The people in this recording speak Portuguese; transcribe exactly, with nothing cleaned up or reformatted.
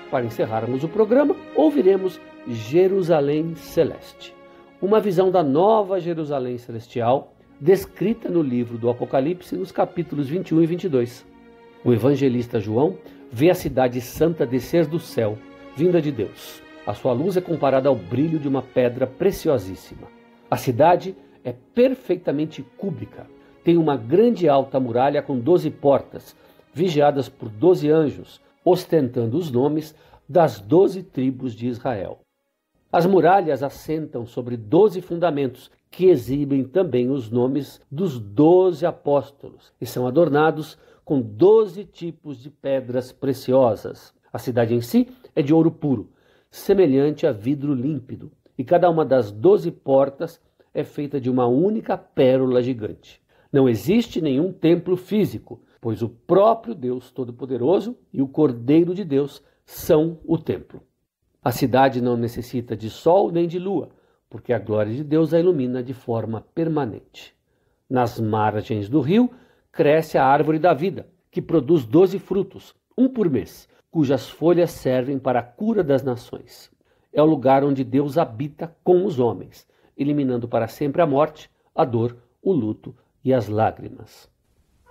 para encerrarmos o programa, ouviremos Jerusalém Celeste, uma visão da nova Jerusalém Celestial, descrita no livro do Apocalipse, nos capítulos vinte e um e vinte e dois. O evangelista João vê a cidade santa descer do céu, vinda de Deus. A sua luz é comparada ao brilho de uma pedra preciosíssima. A cidade é perfeitamente cúbica. Tem uma grande alta muralha com doze portas, vigiadas por doze anjos, ostentando os nomes das doze tribos de Israel. As muralhas assentam sobre doze fundamentos, que exibem também os nomes dos doze apóstolos, e são adornados com doze tipos de pedras preciosas. A cidade em si é de ouro puro, semelhante a vidro límpido, e cada uma das doze portas é feita de uma única pérola gigante. Não existe nenhum templo físico, pois o próprio Deus Todo-Poderoso e o Cordeiro de Deus são o templo. A cidade não necessita de sol nem de lua, porque a glória de Deus a ilumina de forma permanente. Nas margens do rio cresce a árvore da vida, que produz doze frutos, um por mês, cujas folhas servem para a cura das nações. É o lugar onde Deus habita com os homens, eliminando para sempre a morte, a dor, o luto e as lágrimas.